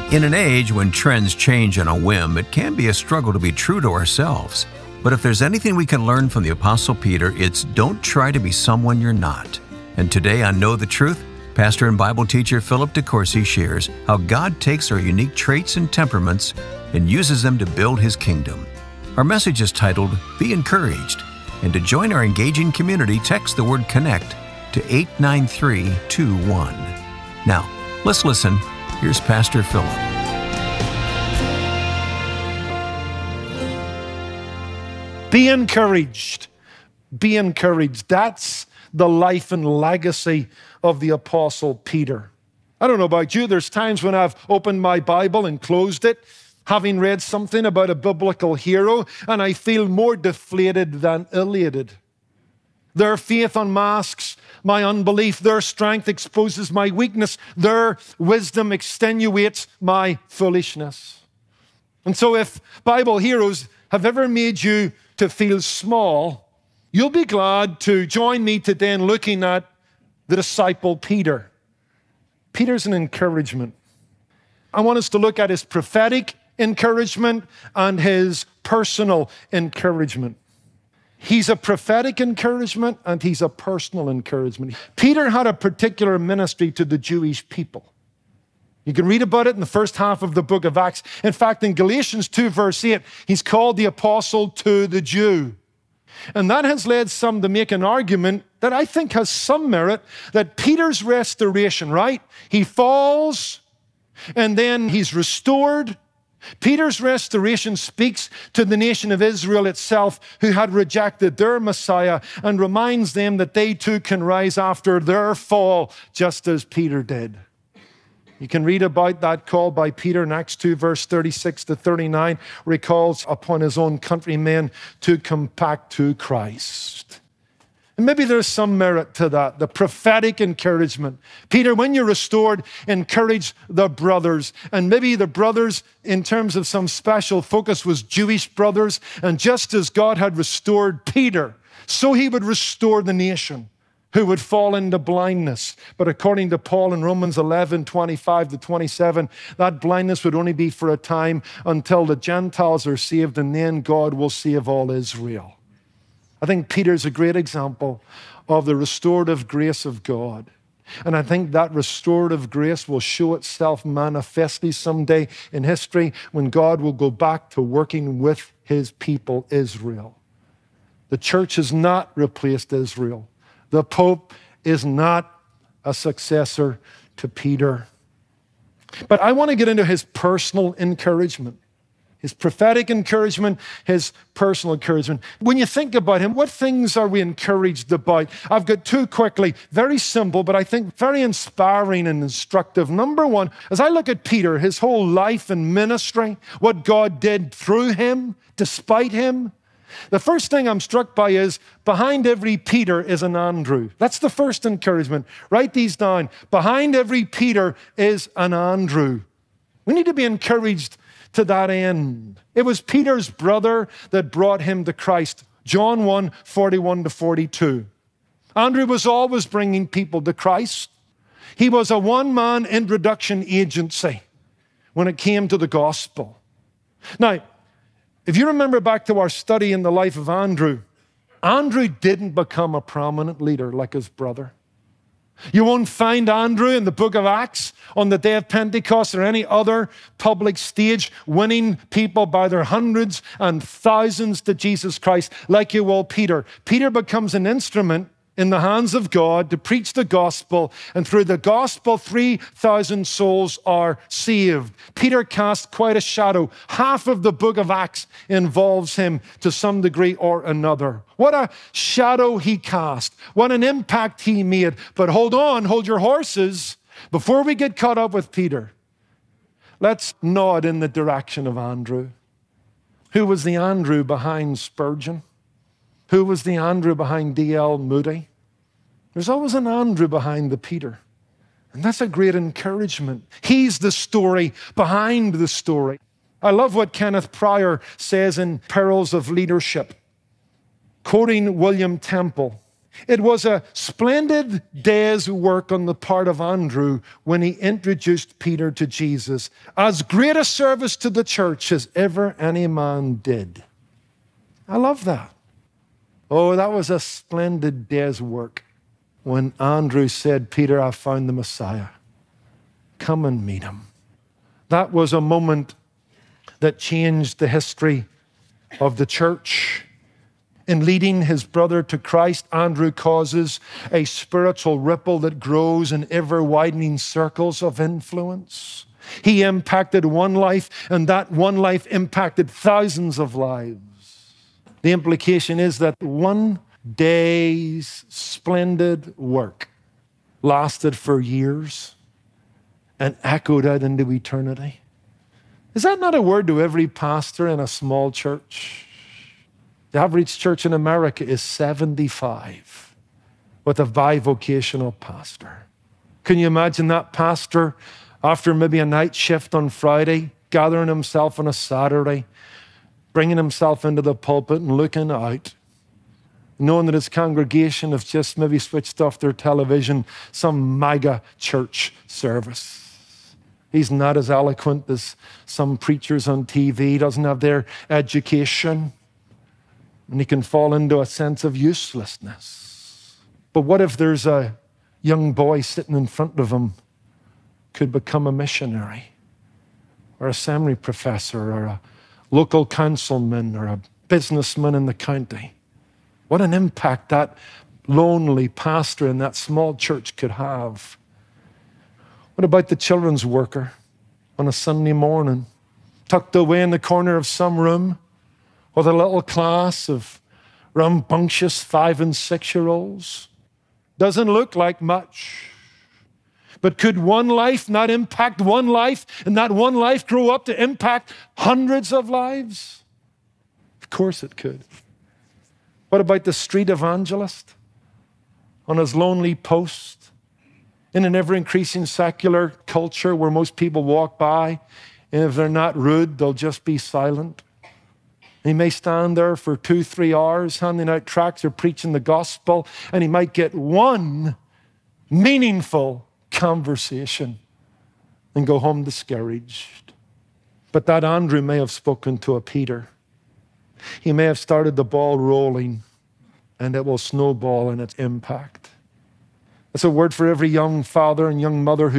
In an age when trends change on a whim, it can be a struggle to be true to ourselves. But if there's anything we can learn from the Apostle Peter, it's don't try to be someone you're not. And today on Know the Truth, pastor and Bible teacher Philip DeCourcy shares how God takes our unique traits and temperaments and uses them to build His kingdom. Our message is titled, Be Encouraged. And to join our engaging community, text the word CONNECT to 89321. Now, let's listen. Here's Pastor Philip. Be encouraged. Be encouraged. That's the life and legacy of the Apostle Peter. I don't know about you, there's times when I've opened my Bible and closed it, having read something about a biblical hero, and I feel more deflated than elated. Their faith unmasks my unbelief. Their strength exposes my weakness. Their wisdom extenuates my foolishness. And so if Bible heroes have ever made you to feel small, you'll be glad to join me today in looking at the disciple Peter. Peter's an encouragement. I want us to look at his prophetic encouragement and his personal encouragement. He's a prophetic encouragement and he's a personal encouragement. Peter had a particular ministry to the Jewish people. You can read about it in the first half of the book of Acts. In fact, in Galatians 2, verse 8, he's called the apostle to the Jew. And that has led some to make an argument that I think has some merit, that Peter's restoration, right? He falls and then he's restored. Peter's restoration speaks to the nation of Israel itself, who had rejected their Messiah, and reminds them that they too can rise after their fall, just as Peter did. You can read about that call by Peter in Acts 2, verse 36 to 39, where he calls upon his own countrymen to come back to Christ. And maybe there's some merit to that, the prophetic encouragement. Peter, when you're restored, encourage the brothers. And maybe the brothers, in terms of some special focus, was Jewish brothers. And just as God had restored Peter, so he would restore the nation who would fall into blindness. But according to Paul in Romans 11, 25 to 27, that blindness would only be for a time until the Gentiles are saved, and then God will save all Israel. I think Peter's a great example of the restorative grace of God. And I think that restorative grace will show itself manifestly someday in history when God will go back to working with His people, Israel. The church has not replaced Israel. The Pope is not a successor to Peter. But I want to get into his personal encouragement. His prophetic encouragement, his personal encouragement. When you think about him, what things are we encouraged about? I've got two quickly, very simple, but I think very inspiring and instructive. Number one, as I look at Peter, his whole life and ministry, what God did through him, despite him, the first thing I'm struck by is behind every Peter is an Andrew. That's the first encouragement. Write these down. Behind every Peter is an Andrew. We need to be encouraged to that end. It was Peter's brother that brought him to Christ. John 1, 41 to 42. Andrew was always bringing people to Christ. He was a one-man introduction agency when it came to the gospel. Now, if you remember back to our study in the life of Andrew, Andrew didn't become a prominent leader like his brother. You won't find Andrew in the book of Acts on the day of Pentecost or any other public stage winning people by their hundreds and thousands to Jesus Christ like you will Peter. Peter becomes an instrument in the hands of God to preach the gospel, and through the gospel, 3,000 souls are saved. Peter cast quite a shadow. Half of the book of Acts involves him to some degree or another. What a shadow he cast. What an impact he made. But hold on, hold your horses. Before we get caught up with Peter, let's nod in the direction of Andrew. Who was the Andrew behind Spurgeon? Who was the Andrew behind D.L. Moody? There's always an Andrew behind the Peter. And that's a great encouragement. He's the story behind the story. I love what Kenneth Pryor says in Perils of Leadership. Quoting William Temple, It was a splendid day's work on the part of Andrew when he introduced Peter to Jesus. As great a service to the church as ever any man did. I love that. Oh, that was a splendid day's work when Andrew said, Peter, I found the Messiah. Come and meet him. That was a moment that changed the history of the church. In leading his brother to Christ, Andrew causes a spiritual ripple that grows in ever-widening circles of influence. He impacted one life, and that one life impacted thousands of lives. The implication is that one day's splendid work lasted for years and echoed out into eternity. Is that not a word to every pastor in a small church? The average church in America is 75 with a bivocational pastor. Can you imagine that pastor after maybe a night shift on Friday, gathering himself on a Saturday, bringing himself into the pulpit and looking out, knowing that his congregation have just maybe switched off their television, some mega church service. He's not as eloquent as some preachers on TV, doesn't have their education, and he can fall into a sense of uselessness. But what if there's a young boy sitting in front of him could become a missionary or a seminary professor or a local councilman or a businessman in the county? What an impact that lonely pastor in that small church could have. What about the children's worker on a Sunday morning, tucked away in the corner of some room with a little class of rambunctious 5- and 6-year-olds? Doesn't look like much. But could one life not impact one life, and that one life grow up to impact hundreds of lives? Of course it could. What about the street evangelist on his lonely post in an ever-increasing secular culture where most people walk by, and if they're not rude, they'll just be silent? He may stand there for 2-3 hours handing out tracts or preaching the gospel, and he might get one meaningful conversation and go home discouraged. But that Andrew may have spoken to a Peter. He may have started the ball rolling, and it will snowball in its impact. It's a word for every young father and young mother who